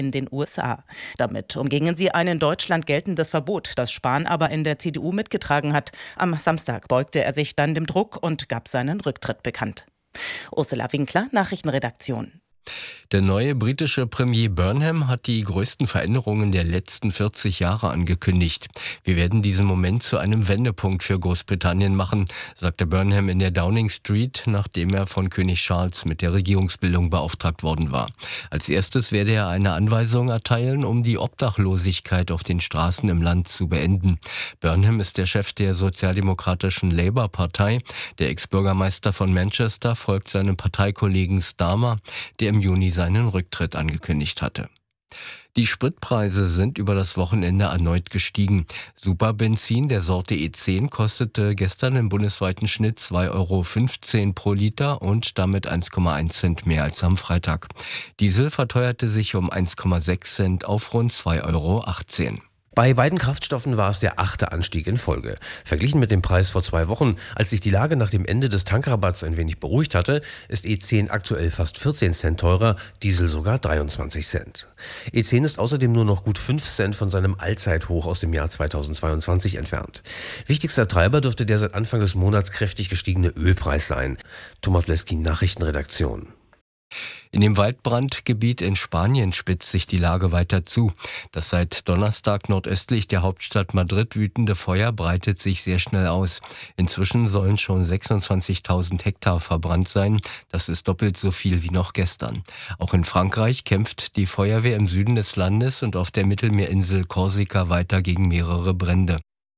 in den USA. Damit umgingen sie ein in Deutschland geltendes Verbot, das Spahn aber in der CDU mitgetragen hat. Am Samstag beugte er sich dann dem Druck und gab seinen Rücktritt bekannt. Ursula Winkler, Nachrichtenredaktion. Der neue britische Premier Burnham hat die größten Veränderungen der letzten 40 Jahre angekündigt. Wir werden diesen Moment zu einem Wendepunkt für Großbritannien machen, sagte Burnham in der Downing Street, nachdem er von König Charles mit der Regierungsbildung beauftragt worden war. Als erstes werde er eine Anweisung erteilen, um die Obdachlosigkeit auf den Straßen im Land zu beenden. Burnham ist der Chef der sozialdemokratischen Labour-Partei. Der Ex-Bürgermeister von Manchester folgt seinem Parteikollegen Starmer, der im Juni seinen Rücktritt angekündigt hatte. Die Spritpreise sind über das Wochenende erneut gestiegen. Superbenzin der Sorte E10 kostete gestern im bundesweiten Schnitt 2,15 € pro Liter und damit 1,1 Cent mehr als am Freitag. Diesel verteuerte sich um 1,6 Cent auf rund 2,18 €. Bei beiden Kraftstoffen war es der 8. Anstieg in Folge. Verglichen mit dem Preis vor 2 Wochen, als sich die Lage nach dem Ende des Tankrabatts ein wenig beruhigt hatte, ist E10 aktuell fast 14 Cent teurer, Diesel sogar 23 Cent. E10 ist außerdem nur noch gut 5 Cent von seinem Allzeithoch aus dem Jahr 2022 entfernt. Wichtigster Treiber dürfte der seit Anfang des Monats kräftig gestiegene Ölpreis sein. Thomas Bleski, Nachrichtenredaktion. In dem Waldbrandgebiet in Spanien spitzt sich die Lage weiter zu. Das seit Donnerstag nordöstlich der Hauptstadt Madrid wütende Feuer breitet sich sehr schnell aus. Inzwischen sollen schon 26.000 Hektar verbrannt sein. Das ist doppelt so viel wie noch gestern. Auch in Frankreich kämpft die Feuerwehr im Süden des Landes und auf der Mittelmeerinsel Korsika weiter gegen mehrere Brände.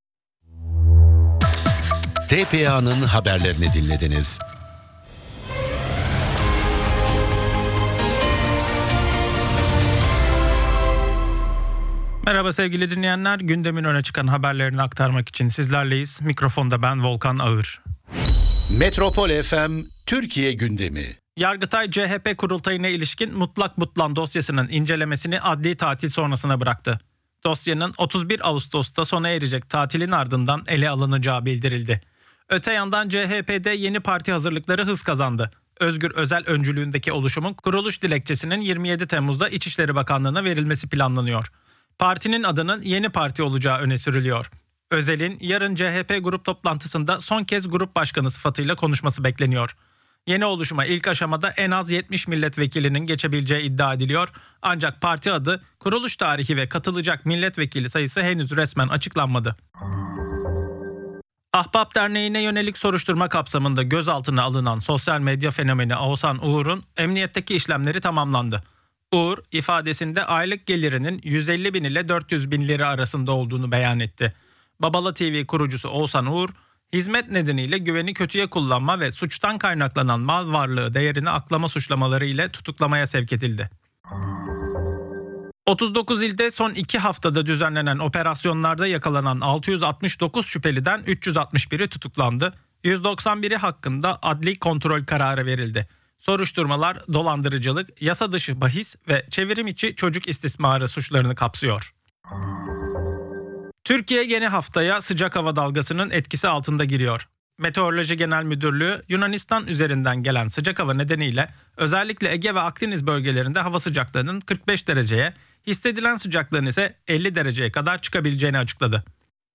TPA'nın haberlerini dinlediniz. Merhaba sevgili dinleyenler, gündemin öne çıkan haberlerini aktarmak için sizlerleyiz. Mikrofonda ben Volkan Ağır. Metropol FM Türkiye gündemi. Yargıtay CHP kurultayına ilişkin mutlak butlan dosyasının incelemesini adli tatil sonrasına bıraktı. Dosyanın 31 Ağustos'ta sona erecek tatilin ardından ele alınacağı bildirildi. Öte yandan CHP'de yeni parti hazırlıkları hız kazandı. Özgür Özel öncülüğündeki oluşumun kuruluş dilekçesinin 27 Temmuz'da İçişleri Bakanlığı'na verilmesi planlanıyor. Partinin adının yeni parti olacağı öne sürülüyor. Özel'in yarın CHP grup toplantısında son kez grup başkanı sıfatıyla konuşması bekleniyor. Yeni oluşuma ilk aşamada en az 70 milletvekilinin geçebileceği iddia ediliyor. Ancak parti adı, kuruluş tarihi ve katılacak milletvekili sayısı henüz resmen açıklanmadı. Ahbap Derneği'ne yönelik soruşturma kapsamında gözaltına alınan sosyal medya fenomeni Oğuzhan Uğur'un emniyetteki işlemleri tamamlandı. Uğur, ifadesinde aylık gelirinin 150 bin ile 400 bin lira arasında olduğunu beyan etti. Babala TV kurucusu Oğuzhan Uğur, hizmet nedeniyle güveni kötüye kullanma ve suçtan kaynaklanan mal varlığı değerini aklama suçlamaları ile tutuklamaya sevk edildi. 39 ilde son 2 haftada düzenlenen operasyonlarda yakalanan 669 şüpheliden 361'i tutuklandı. 191'i hakkında adli kontrol kararı verildi. Soruşturmalar dolandırıcılık, yasa dışı bahis ve çevrim içi çocuk istismarı suçlarını kapsıyor. Türkiye yeni haftaya sıcak hava dalgasının etkisi altında giriyor. Meteoroloji Genel Müdürlüğü Yunanistan üzerinden gelen sıcak hava nedeniyle özellikle Ege ve Akdeniz bölgelerinde hava sıcaklığının 45 dereceye, hissedilen sıcaklığın ise 50 dereceye kadar çıkabileceğini açıkladı.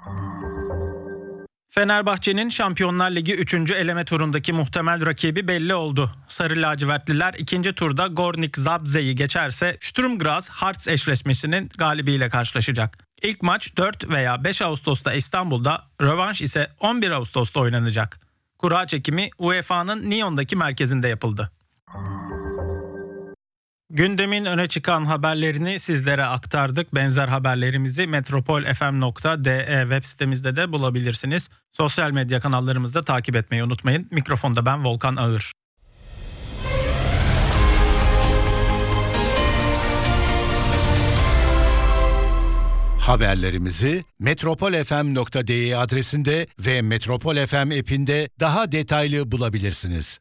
Fenerbahçe'nin Şampiyonlar Ligi 3. eleme turundaki muhtemel rakibi belli oldu. Sarı lacivertliler 2. turda Gornik Zabrze'yi geçerse Sturm Graz Hearts eşleşmesinin galibiyle karşılaşacak. İlk maç 4 veya 5 Ağustos'ta İstanbul'da, rövanş ise 11 Ağustos'ta oynanacak. Kura çekimi UEFA'nın Nyon'daki merkezinde yapıldı. Gündemin öne çıkan haberlerini sizlere aktardık. Benzer haberlerimizi metropolfm.de web sitemizde de bulabilirsiniz. Sosyal medya kanallarımızda takip etmeyi unutmayın. Mikrofonda ben Volkan Ağır. Haberlerimizi metropolfm.de adresinde ve Metropol FM app'inde daha detaylı bulabilirsiniz.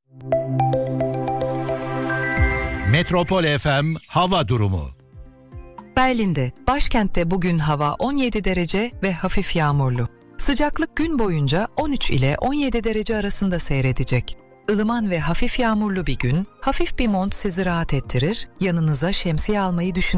Metropol FM hava durumu. Berlin'de, başkentte bugün hava 17 derece ve hafif yağmurlu. Sıcaklık gün boyunca 13 ile 17 derece arasında seyredecek. ılıman ve hafif yağmurlu bir gün, hafif bir mont sizi rahat ettirir, yanınıza şemsiye almayı düşünün.